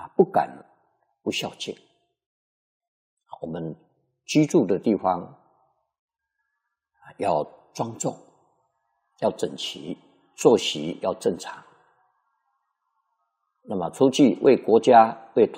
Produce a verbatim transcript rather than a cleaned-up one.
啊，不敢不孝敬。我们居住的地方要庄重，要整齐，作息要正常。那么出去为国家、为